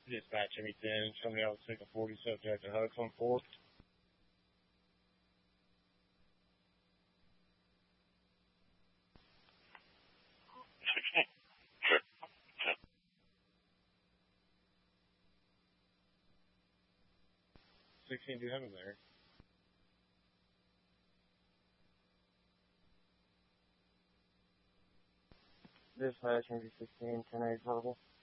Dispatch everything. Somebody else took a 40 subject to Hooks on 4th. Sure. 16, do you have him there? Dispatch, maybe 16, 10-8 verbal.